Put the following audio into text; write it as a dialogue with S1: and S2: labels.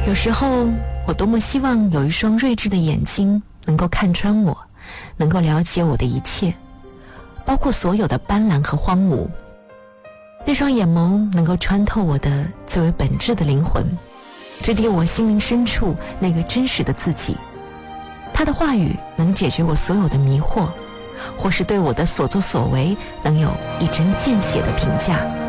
S1: 有时候我多么希望有一双睿智的眼睛能够看穿我，能够了解我的一切，包括所有的斑斓和荒芜。那双眼眸能够穿透我的最为本质的灵魂，直抵我心灵深处那个真实的自己。他的话语能解决我所有的迷惑，或是对我的所作所为能有一针见血的评价。